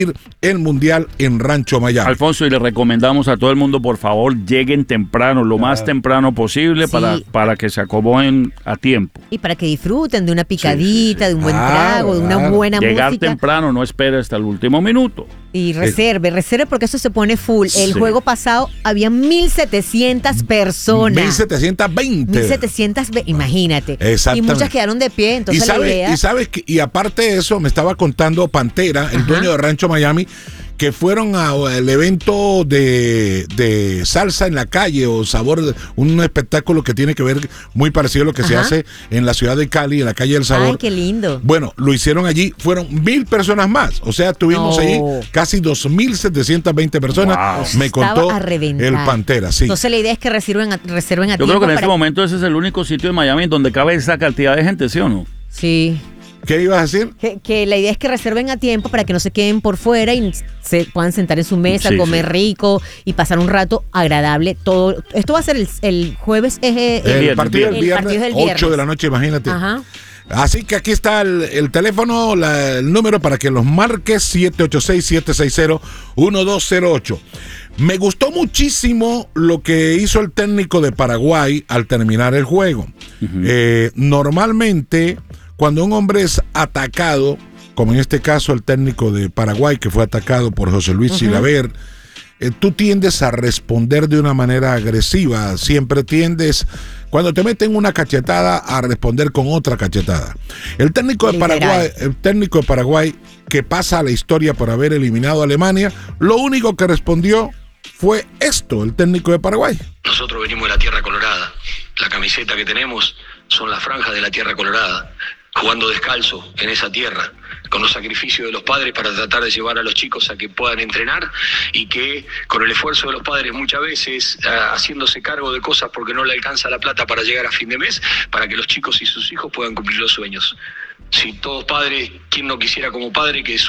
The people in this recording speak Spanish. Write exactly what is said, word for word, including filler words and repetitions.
el Mundial en Rancho Miami. Alfonso, y le recomendamos a todo el mundo, por favor, lleguen temprano, lo más temprano posible, sí, para, para que se acomoden a tiempo. Y para que disfruten de una picadita, sí, sí, sí. de un buen claro, trago, de una claro. buena Llegar música. temprano, no espere hasta el último minuto. Y reserve, eh, reserve porque eso se pone full. El sí. juego pasado había mil setecientas personas. mil setecientas veinte. mil setecientas veinte, imagínate. Exactamente. Y muchas quedaron de pie, entonces y sabe, la idea... Y sabes que, y aparte de eso, me estaba contando Pantera, el Ajá. dueño de Rancho Miami, que fueron al evento de, de salsa en la calle o sabor, un espectáculo que tiene que ver muy parecido a lo que Ajá. se hace en la ciudad de Cali, en la calle del Sabor. Ay, qué lindo. Bueno, lo hicieron allí, fueron mil personas más, o sea, tuvimos no. allí casi dos mil setecientas veinte personas, wow. me contó el Pantera, sí. Entonces la idea es que reserven a, reserven a Yo tiempo. creo que en para... este momento ese es el único sitio en Miami en donde cabe esa cantidad de gente, ¿sí o no? Sí. ¿Qué ibas a decir? Que, que la idea es que reserven a tiempo para que no se queden por fuera y se puedan sentar en su mesa, sí, comer sí. rico y pasar un rato agradable. Todo esto va a ser el, el jueves. Eh, el, el, partido del viernes, del viernes, ocho de la noche, imagínate. Ajá. Así que aquí está el, el teléfono, la, el número para que los marques, siete ocho seis, siete seis cero, uno dos cero ocho. Me gustó muchísimo lo que hizo el técnico de Paraguay al terminar el juego. Uh-huh. Eh, normalmente, cuando un hombre es atacado, como en este caso el técnico de Paraguay, que fue atacado por José Luis uh-huh. Chilaver, eh, tú tiendes a responder de una manera agresiva. Siempre tiendes, cuando te meten una cachetada, a responder con otra cachetada. El técnico de Paraguay, el técnico de Paraguay, que pasa a la historia por haber eliminado a Alemania, lo único que respondió fue esto, el técnico de Paraguay. Nosotros venimos de la Tierra Colorada. La camiseta que tenemos son las franjas de la Tierra Colorada, jugando descalzo en esa tierra, con los sacrificios de los padres para tratar de llevar a los chicos a que puedan entrenar y que con el esfuerzo de los padres muchas veces uh, haciéndose cargo de cosas porque no le alcanza la plata para llegar a fin de mes, para que los chicos y sus hijos puedan cumplir los sueños. Si todos padres, ¿quién no quisiera como padre que